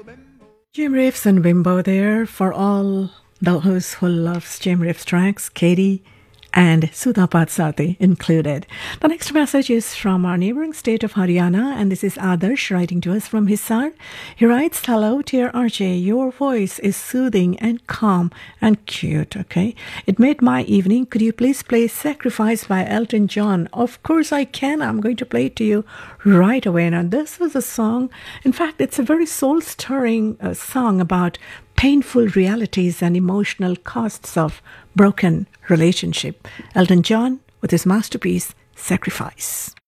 Jim Reeves and Bimbo there for all those who loves Jim Reeves tracks, Katie and Sudha Patsati included. The next message is from our neighboring state of Haryana, and this is Adarsh writing to us from Hisar. He writes, "Hello, dear RJ. Your voice is soothing and calm and cute, okay? It made my evening. Could you please play Sacrifice by Elton John?" Of course I can. I'm going to play it to you right away. Now, this is a song, in fact, it's a very soul-stirring song about painful realities and emotional costs of broken relationship. Elton John with his masterpiece, Sacrifice.